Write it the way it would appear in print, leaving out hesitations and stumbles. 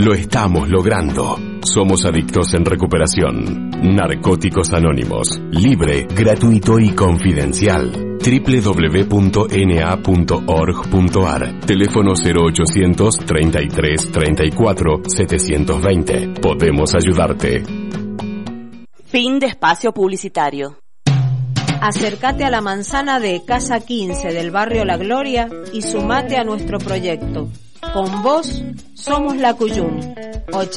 Lo estamos logrando. Somos Adictos en Recuperación. Narcóticos Anónimos. Libre, gratuito y confidencial. www.na.org.ar. Teléfono 0800 33 34 720. Podemos ayudarte. Fin de espacio publicitario. Acércate a la manzana de Casa 15 del barrio La Gloria y sumate a nuestro proyecto. Con vos somos la Cuyum.